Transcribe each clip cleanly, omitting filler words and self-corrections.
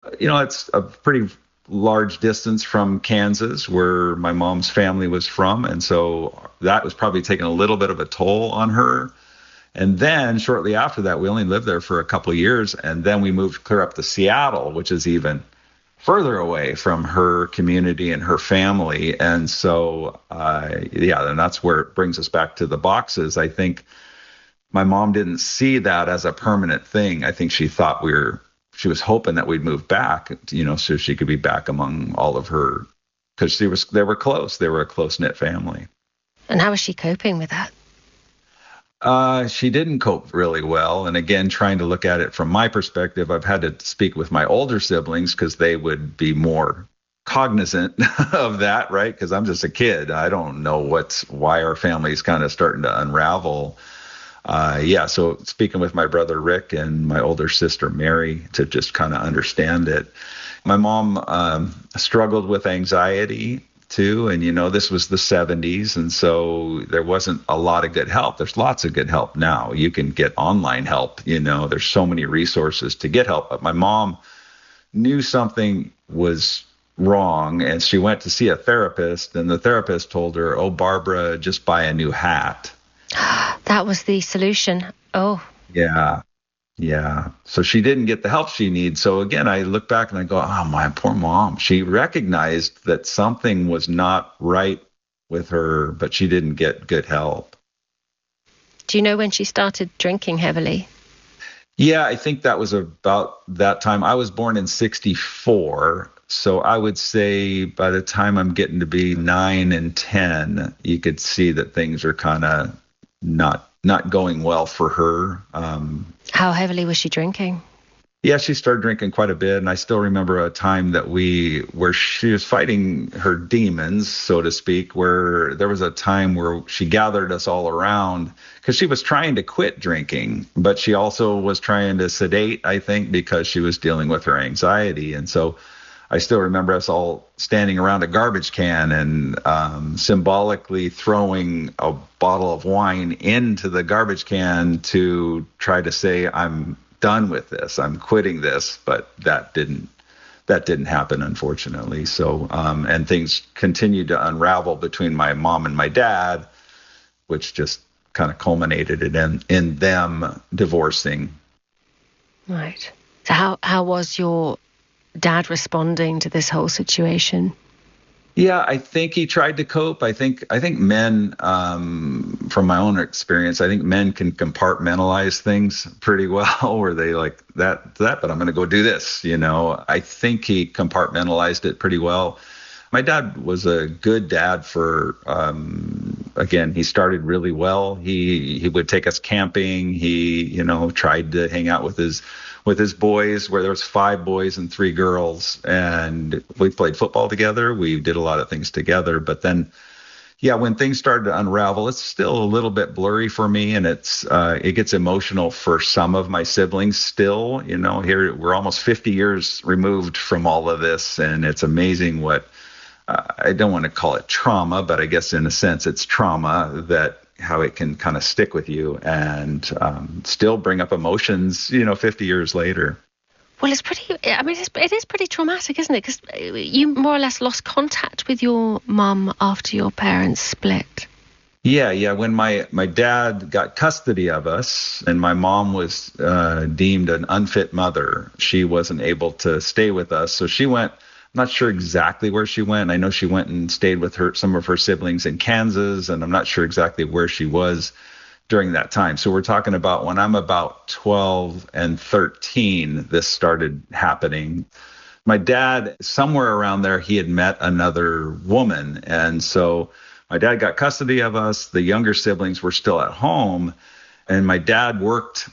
It's a pretty large distance from Kansas, where my mom's family was from. And so that was probably taking a little bit of a toll on her. And then shortly after that, we only lived there for a couple of years. And then we moved clear up to Seattle, which is even further away from her community and her family. And so, and that's where it brings us back to the boxes. I think my mom didn't see that as a permanent thing. I think she thought she was hoping that we'd move back, so she could be back among all of her, because they were close. They were a close-knit family. And how was she coping with that? She didn't cope really well. And again, trying to look at it from my perspective, I've had to speak with my older siblings because they would be more cognizant of that, right? Because I'm just a kid. I don't know why our family's kind of starting to unravel. So speaking with my brother Rick and my older sister Mary to just kind of understand it. My mom struggled with anxiety too, and this was the 70s, and so there wasn't a lot of good help. There's lots of good help now. You can get online help, there's so many resources to get help. But my mom knew something was wrong, and she went to see a therapist, and the therapist told her, "Oh, Barbara, just buy a new hat." That was the solution. Oh. Yeah. So she didn't get the help she needs. So again, I look back and I go, oh, my poor mom. She recognized that something was not right with her, but she didn't get good help. Do you know when she started drinking heavily? Yeah, I think that was about that time. I was born in 1964. So I would say by the time I'm getting to be 9 and 10, you could see that things are kind of not going well for her. How heavily was she drinking? Yeah, she started drinking quite a bit. And I still remember a time where she was fighting her demons, so to speak, where there was a time where she gathered us all around because she was trying to quit drinking, but she also was trying to sedate, I think, because she was dealing with her anxiety. And so I still remember us all standing around a garbage can and symbolically throwing a bottle of wine into the garbage can to try to say, I'm done with this, I'm quitting this. But that didn't happen, unfortunately. So, and things continued to unravel between my mom and my dad, which just kind of culminated in them divorcing. Right. So how was your dad responding to this whole situation? Yeah, I think he tried to cope. I think men, from my own experience, I think men can compartmentalize things pretty well, where they like that, but I'm going to go do this. I think he compartmentalized it pretty well. My dad was a good dad for, again, he started really well. He would take us camping. He, tried to hang out with his boys, where there was 5 boys and 3 girls, and we played football together. We did a lot of things together. But then, when things started to unravel, it's still a little bit blurry for me, and it gets emotional for some of my siblings still. Here we're almost 50 years removed from all of this, and it's amazing what I don't want to call it trauma, but I guess in a sense it's trauma, that how it can kind of stick with you and still bring up emotions, 50 years later. Well, it is pretty traumatic, isn't it? Because you more or less lost contact with your mum after your parents split. Yeah. When my dad got custody of us and my mom was deemed an unfit mother, she wasn't able to stay with us. So she went. I'm not sure exactly where she went. I know she went and stayed with some of her siblings in Kansas, and I'm not sure exactly where she was during that time. So we're talking about when I'm about 12 and 13, this started happening. My dad, somewhere around there, he had met another woman. And so my dad got custody of us. The younger siblings were still at home, and my dad worked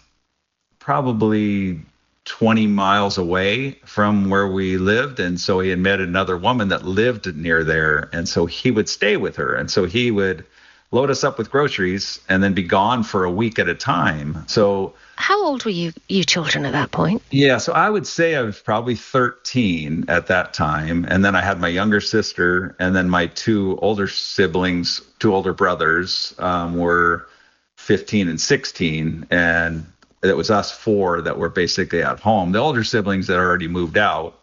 probably 20 miles away from where we lived. And so he had met another woman that lived near there. And so he would stay with her. And so he would load us up with groceries and then be gone for a week at a time. So how old were you children at that point? Yeah, so I would say I was probably 13 at that time. And then I had my younger sister, and then my 2 older siblings, 2 older brothers, were 15 and 16. And it was us 4 that were basically at home. The older siblings that already moved out,